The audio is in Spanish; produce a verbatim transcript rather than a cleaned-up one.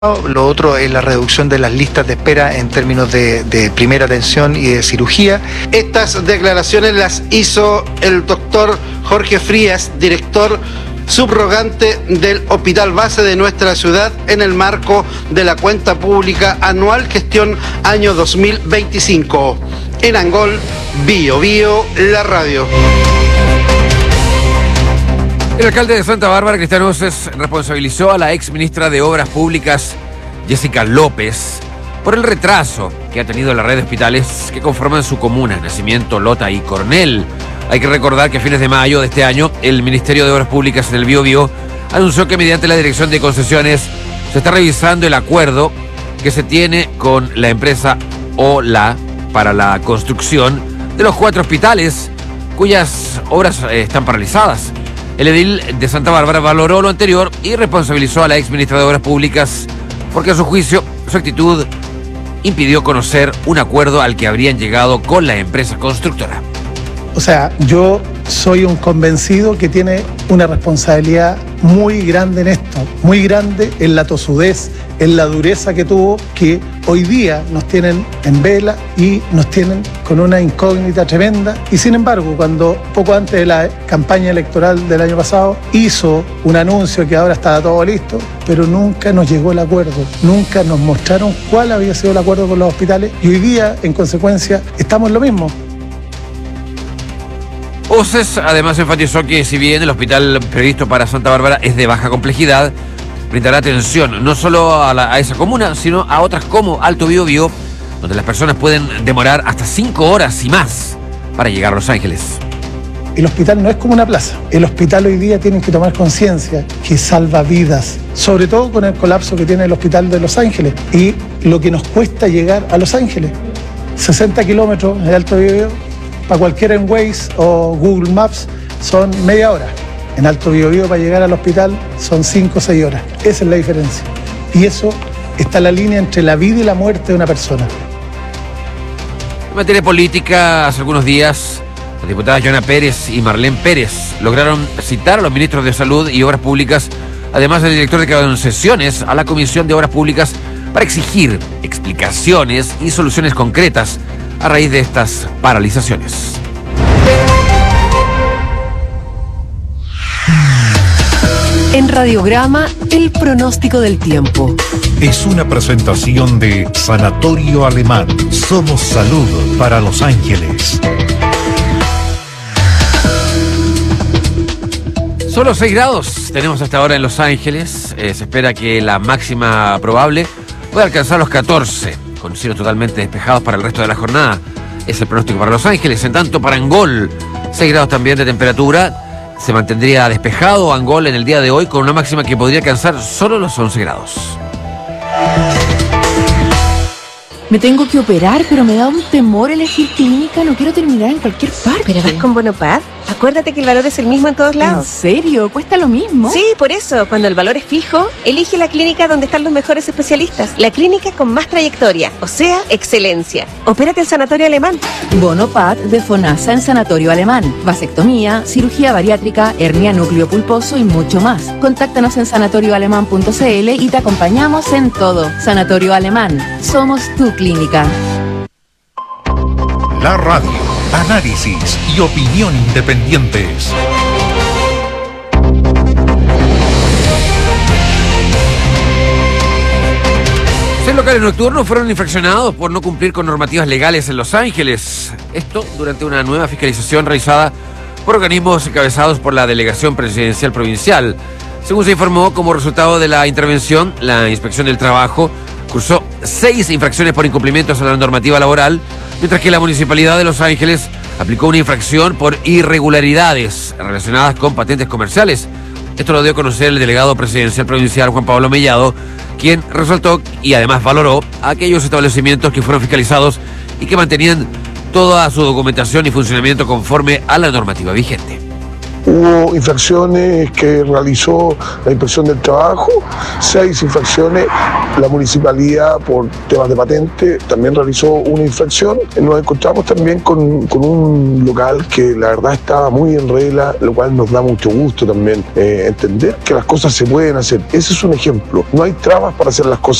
Lo otro es la reducción de las listas de espera en términos de, de primera atención y de cirugía. Estas declaraciones las hizo el doctor Jorge Frías, director subrogante del Hospital Base de nuestra ciudad, en el marco de la cuenta pública anual gestión año dos mil veinticinco. En Angol, Bio Bio, la radio. El alcalde de Santa Bárbara, Cristian Oces, responsabilizó a la ex ministra de Obras Públicas, Jessica López, por el retraso que ha tenido la red de hospitales que conforman su comuna, Nacimiento, Lota y Coronel. Hay que recordar que a fines de mayo de este año, el Ministerio de Obras Públicas en el Biobío anunció que mediante la Dirección de Concesiones se está revisando el acuerdo que se tiene con la empresa OLA para la construcción de los cuatro hospitales cuyas obras eh, están paralizadas. El edil de Santa Bárbara valoró lo anterior y responsabilizó a la ex ministra de Obras Públicas porque a su juicio su actitud impidió conocer un acuerdo al que habrían llegado con la empresa constructora. O sea, yo soy un convencido que tiene una responsabilidad muy grande en esto, muy grande en la tosudez, en la dureza que tuvo, que hoy día nos tienen en vela y nos tienen con una incógnita tremenda. Y sin embargo, cuando poco antes de la campaña electoral del año pasado hizo un anuncio que ahora estaba todo listo, pero nunca nos llegó el acuerdo, nunca nos mostraron cuál había sido el acuerdo con los hospitales y hoy día, en consecuencia, estamos en lo mismo. Oces además enfatizó que si bien el hospital previsto para Santa Bárbara es de baja complejidad, brindará atención no solo a, la, a esa comuna, sino a otras como Alto Biobío, donde las personas pueden demorar hasta cinco horas y más para llegar a Los Ángeles. El hospital no es como una plaza. El hospital hoy día tiene que tomar conciencia que salva vidas, sobre todo con el colapso que tiene el hospital de Los Ángeles y lo que nos cuesta llegar a Los Ángeles. sesenta kilómetros de Alto Biobío, para cualquiera en Waze o Google Maps son media hora. En Alto Biobío para llegar al hospital son cinco o seis horas. Esa es la diferencia. Y eso está la línea entre la vida y la muerte de una persona. En materia política, hace algunos días, las diputadas Joana Pérez y Marlene Pérez lograron citar a los ministros de Salud y Obras Públicas, además del director de Concesiones, a la Comisión de Obras Públicas para exigir explicaciones y soluciones concretas a raíz de estas paralizaciones. En Radiograma, el pronóstico del tiempo. Es una presentación de Sanatorio Alemán. Somos salud para Los Ángeles. Solo seis grados tenemos hasta ahora en Los Ángeles. Eh, se espera que la máxima probable pueda alcanzar los catorce, con cielos totalmente despejados para el resto de la jornada. Es el pronóstico para Los Ángeles. En tanto, para Angol, seis grados también de temperatura. Se mantendría despejado Angol en el día de hoy con una máxima que podría alcanzar solo los once grados. Me tengo que operar, pero me da un temor elegir clínica. No quiero terminar en cualquier parte. ¿Pero vas con Bonopad? Acuérdate que el valor es el mismo en todos lados. ¿En serio? ¿Cuesta lo mismo? Sí, por eso, cuando el valor es fijo, elige la clínica donde están los mejores especialistas. La clínica con más trayectoria, o sea, excelencia. Opérate en Sanatorio Alemán. Bonopad de FONASA en Sanatorio Alemán. Vasectomía, cirugía bariátrica, hernia núcleo pulposo y mucho más. Contáctanos en sanatorio alemán punto c l y te acompañamos en todo. Sanatorio Alemán. Somos tu clínica. La radio, análisis y opinión independientes. Seis locales nocturnos fueron infraccionados por no cumplir con normativas legales en Los Ángeles. Esto durante una nueva fiscalización realizada por organismos encabezados por la Delegación Presidencial Provincial. Según se informó, como resultado de la intervención, la Inspección del Trabajo cursó seis infracciones por incumplimientos a la normativa laboral, mientras que la Municipalidad de Los Ángeles aplicó una infracción por irregularidades relacionadas con patentes comerciales. Esto lo dio a conocer el delegado presidencial provincial Juan Pablo Mellado, quien resaltó y además valoró aquellos establecimientos que fueron fiscalizados y que mantenían toda su documentación y funcionamiento conforme a la normativa vigente. hubo infracciones que realizó la Inspección del Trabajo, seis infracciones, la municipalidad por temas de patente también realizó una infracción. Nos encontramos también con, con un local que la verdad estaba muy en regla, lo cual nos da mucho gusto también eh, entender que las cosas se pueden hacer. Ese es un ejemplo, no hay trabas para hacer las cosas